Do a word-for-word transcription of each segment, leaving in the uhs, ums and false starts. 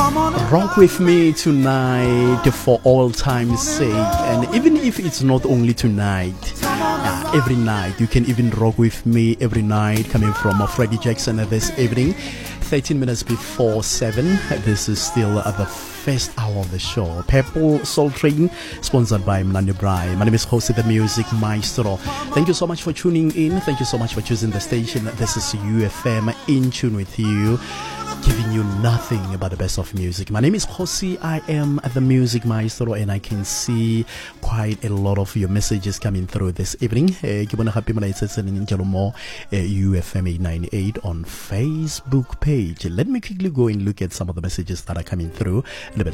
Rock with me tonight for all time's sake. And even if it's not only tonight, uh, every night, you can even rock with me every night, coming from uh, Freddie Jackson this evening. thirteen minutes before seven. This is still uh, the first hour of the show. Purple Soul Train, sponsored by Mnandi Braai. My name is Jose the Music Maestro. Thank you so much for tuning in. Thank you so much for choosing the station. This is U F M, in tune with you, giving you nothing but the best of music. My name is Jose. I am the Music Maestro, and I can see quite a lot of your messages coming through this evening. U F M eight ninety-eight on Facebook page. Let me quickly go and look at some of the messages that are coming through. Nani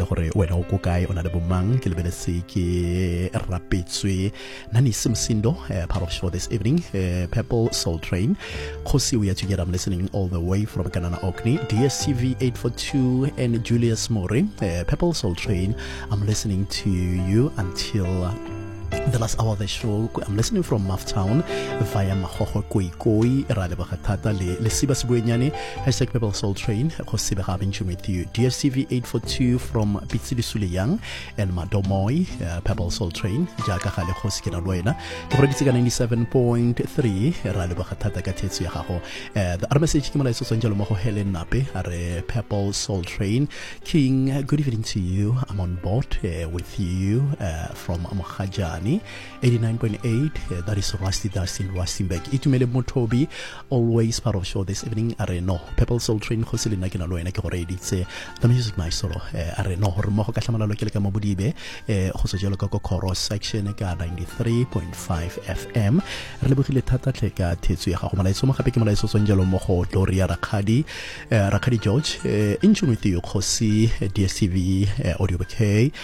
Simsindo, part of show this evening. Purple Soul Train. Jose, we are together. I'm listening all the way from Kanana Orkney. D S T V eight forty-two and Julius Mori. Uh, Purple Soul Train. I'm listening to you until uh, the last hour of the show. I'm listening from Maftown via Mahoho Koi Koi, Radebakatata, Le Siba Sibuenyani, hashtag Purple Soul Train, Jose having you with you. D S T V eight forty-two from Pitsidi Suleyang and Madomoy, uh, Purple Soul Train, Jaka Hale Hoskina Luena, Torediga ninety-seven point three, Radebakatata Gatetsu Yaho. The other message came like Sanjalo Moho Helen Nape, are Purple Soul Train. King, good evening to you. I'm on board uh, with you uh, from Amahajani. eighty-nine point eight, uh, that is Rusty Dustin Rustinberg. Itumele Motobi, always part of show this evening. Areno, Purple Soul Train, Hoselina Kinalo, and Akoredi, say the Music Maestro, Areno, Hormoho Katamala Lokelka Mobudibe, Hosojoloco Chorus section, ninety-three point five F M. Rebukile Tata Teka, Tetsuya Homala, Soma Kapikimala, Sonjalo Moho, Doria Rakadi, Rakadi George, in tune with you, Jose, D S T V, Audio Bouquet,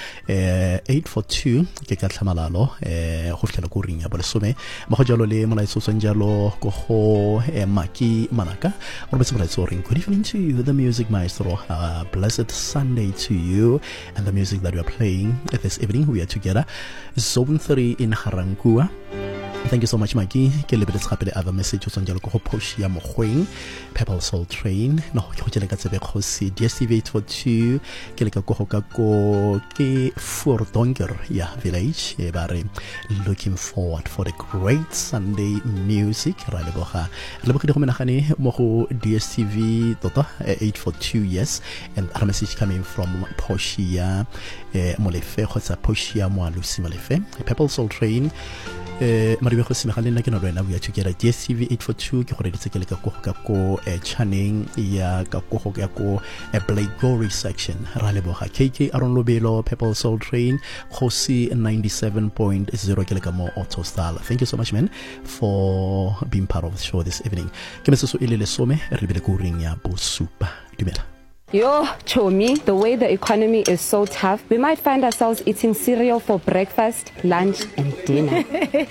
eight forty-two, Kekatamala. Hofkala kuring ya balsume mahojalo le malai sosanjalo koho maki manaka or basically soaring. Good evening to you, the Music Maestro. Uh, blessed Sunday to you, and the music that we are playing this evening. We are together, Zone three in Harankua. Thank you so much, Mikey. Ke lebele tshape le other message o tsangelo go post ya mogweng Purple Soul Train. No ke go tshela ka tsebe Jose D S T V eight forty-two ke le ka go ka ko ke for Donker ya village e bare looking forward for the great Sunday music. Ra le boga le boga go menagane mo go D S T V tota eight forty-two, yes, and other message coming from Poshia eh Molefe khotsa Poshia mo Lucy Molefe. Purple Soul Train. Uh, we are together. D S T V eight forty-two ke gore ditse ke le ka go ka ko channing ya ka go go ko a Blake Gory section. Ra le boga K K Aron Lobelo, Purple Soul Train, Jose ninety-seven point zero ke le ka mo Auto Style. Thank you so much, man, for being part of the show this evening. Ke meso ile le some re bile go ring ya bo super dumela. Yo, Chomi, the way the economy is so tough, we might find ourselves eating cereal for breakfast, lunch, and dinner.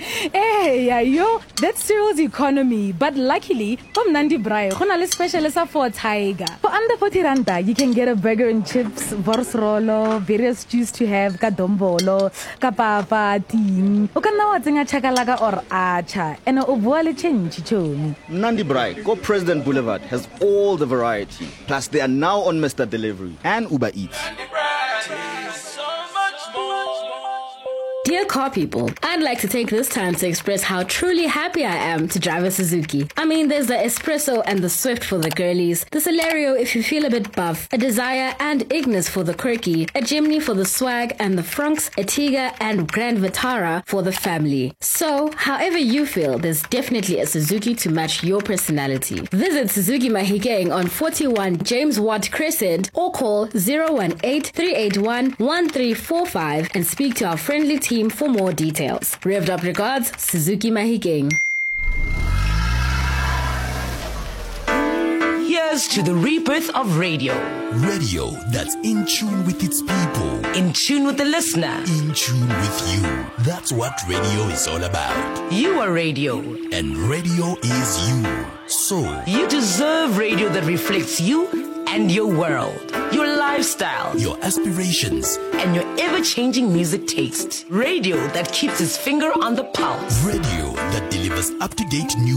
Hey, yeah, yo, that's cereal's economy. But luckily, from Mnandi Braai, we have special for Tiger. For under forty randa, you can get a burger and chips, vors rolo, various juice to have, kadombolo, kapapa, ting. You can now think a chakalaga or acha, and a ovuale change, Chomi. Mnandi Braai, Go President Boulevard has all the variety. Plus, they are now on Mister Delivery and Uber Eats. Dear car people, I'd like to take this time to express how truly happy I am to drive a Suzuki. I mean, there's the Espresso and the Swift for the girlies, the Celerio if you feel a bit buff, a Desire and Ignis for the quirky, a Jimny for the swag, and the Frunks, a Tiga, and Grand Vitara for the family. So, however you feel, there's definitely a Suzuki to match your personality. Visit Suzuki Mahikeng on forty-one James Watt Crescent or call zero one eight, three eight one, one three four five and speak to our friendly team for more details. Revved up regards, Suzuki Mahikeng. Here's to the rebirth of radio. Radio that's in tune with its people. In tune with the listener. In tune with you. That's what radio is all about. You are radio. And radio is you. So, you deserve radio that reflects you and your world, your lifestyle, your aspirations, and your ever-changing music taste. Radio that keeps its finger on the pulse. Radio that delivers up-to-date news.